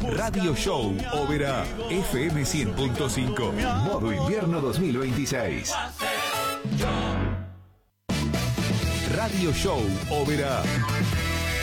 Radio Show Oberá, FM 100.5, modo invierno 2026. Radio Show Oberá.